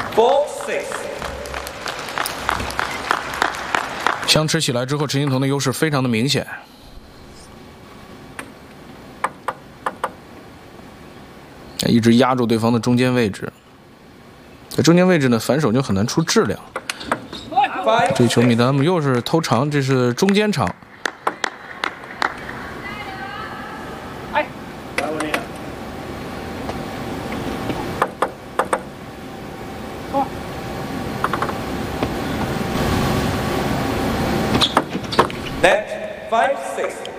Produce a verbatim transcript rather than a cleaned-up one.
four six。 相持起来之后，陈欣彤的优势非常的明显。一直压住对方的中间位置，在中间位置呢，反手就很难出质量。这球米达姆又是偷长，这是中间长。 哎， Net five six。